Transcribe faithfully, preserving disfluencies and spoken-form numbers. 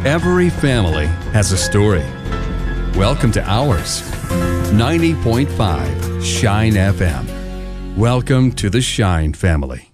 Every family has a story. Welcome to ours. ninety point five Shine F M. Welcome to the Shine family.